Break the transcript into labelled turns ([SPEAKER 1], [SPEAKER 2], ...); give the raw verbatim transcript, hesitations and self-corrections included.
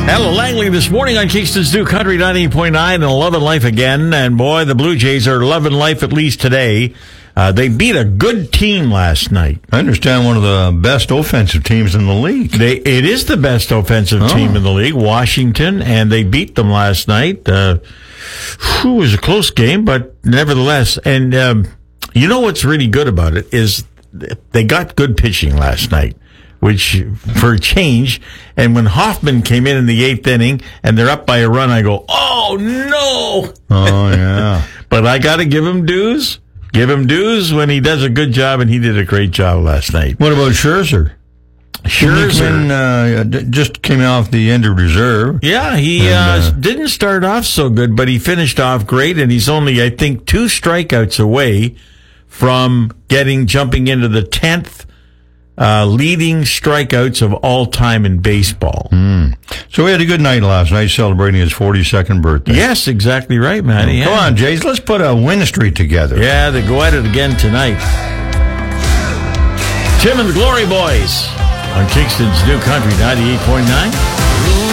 [SPEAKER 1] Hello, Langley, this morning on Kingston's New Country ninety-eight point nine and loving life again. And boy, the Blue Jays are loving life at least today. Uh, they beat a good team last night.
[SPEAKER 2] I understand one of the best offensive teams in the league.
[SPEAKER 1] They, it is the best offensive
[SPEAKER 2] Oh.
[SPEAKER 1] team in the league, Washington, and they beat them last night. Uh, whew, it was a close game, but nevertheless. And um, you know what's really good about it is they got good pitching last night, which for a change. And when Hoffman came in in the eighth inning and they're up by a run, I go, oh, no.
[SPEAKER 2] Oh, yeah.
[SPEAKER 1] But I got to give him dues. Give him dues when he does a good job, and he did a great job last night.
[SPEAKER 2] What about Scherzer?
[SPEAKER 1] Scherzer.
[SPEAKER 2] Uh, d- just came off the injured reserve.
[SPEAKER 1] Yeah, he
[SPEAKER 2] And,
[SPEAKER 1] uh,
[SPEAKER 2] uh,
[SPEAKER 1] didn't start off so good, but he finished off great, and he's only, I think, two strikeouts away from getting, jumping into the tenth uh, leading strikeouts of all time in baseball.
[SPEAKER 2] Mm. So we had a good night last night celebrating his forty-second birthday.
[SPEAKER 1] Yes, exactly right, Matty. Yeah.
[SPEAKER 2] Come on, Jays, let's put a win streak together.
[SPEAKER 1] Yeah, they go at it again tonight. Tim and the Glory Boys on Kingston's New Country ninety-eight point nine.